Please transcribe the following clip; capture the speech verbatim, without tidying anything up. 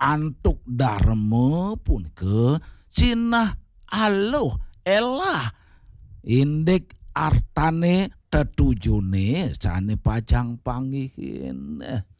antuk darme pun ke cinah aloh elah indek artane tetujune sane pajang panggihin.